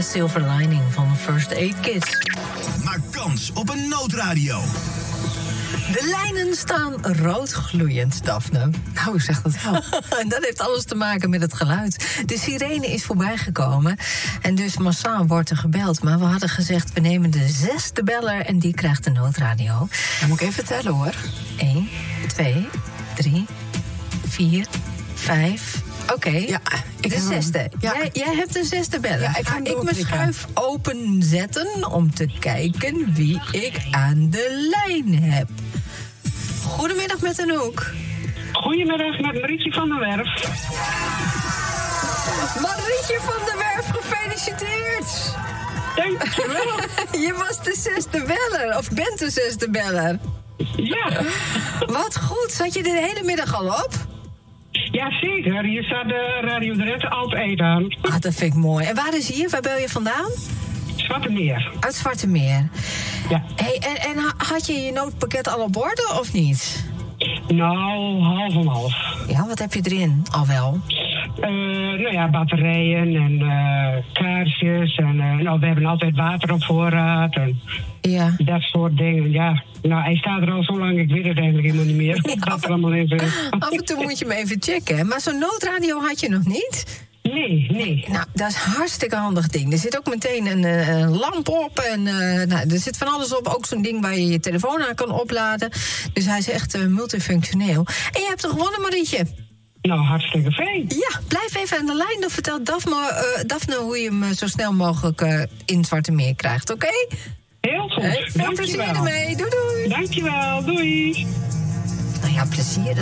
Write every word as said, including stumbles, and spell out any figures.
Silver Lining van First Aid Kids. Maak kans op een noodradio. De lijnen staan rood gloeiend, Daphne. Nou, ik zeg dat wel. En dat heeft alles te maken met het geluid. De sirene is voorbijgekomen en dus massaal wordt er gebeld. Maar we hadden gezegd, we nemen de zesde beller en die krijgt de noodradio. Dan moet ik even tellen, hoor. één, twee, drie, vier, vijf... Oké, okay. Ja, ik de heb zesde. hem. Ja. Jij, jij hebt een zesde beller. Ja, ik ga ga hem ik mijn doorklikken. schuif openzetten om te kijken wie ik aan de lijn heb. Goedemiddag met Anouk. Goedemiddag met Marietje van der Werf. Marietje van der Werf, gefeliciteerd. Dankjewel. Je was de zesde beller, of bent de zesde beller. Ja. Wat goed, zat je de hele middag al op? Ja, zeker. Hier staat de Radio Drenthe altijd aan. Ah, dat vind ik mooi. En waar is hier? Waar bel je vandaan? Zwarte Meer. Uit Zwarte Meer. Ja. Hey, en, en had je je noodpakket al op orde of niet? Nou, half om half. Ja, wat heb je erin al wel? Uh, nou ja, batterijen en uh, kaarsjes. En uh, nou, we hebben altijd water op voorraad. En Ja. dat soort dingen, ja. Nou, hij staat er al zo lang, ik weet het eigenlijk helemaal niet meer. Ja, dat er allemaal in zit. Af en toe moet je hem even checken. Maar zo'n noodradio had je nog niet? Nee, nee. Nou, dat is een hartstikke handig ding. Er zit ook meteen een, uh, een lamp op. En uh, nou, er zit van alles op. Ook zo'n ding waar je je telefoon aan kan opladen. Dus hij is echt uh, multifunctioneel. En je hebt er gewonnen, Marietje. Nou, hartstikke fijn. Ja, blijf even aan de lijn. Dan vertelt Daphne, uh, Daphne hoe je hem uh, zo snel mogelijk uh, in het Zwarte Meer krijgt, oké? Okay? Heel goed. Hey, veel plezier ermee. Doei, doei. Dankjewel. Doei. Nou ja, plezier.